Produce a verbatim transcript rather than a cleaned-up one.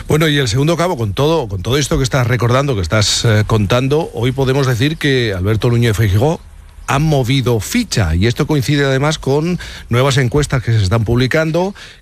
Bueno, y el segundo cabo, con todo, con todo esto que estás recordando, que estás eh, contando, hoy podemos decir que Alberto Núñez Feijóo ha movido ficha, y esto coincide además con nuevas encuestas que se están publicando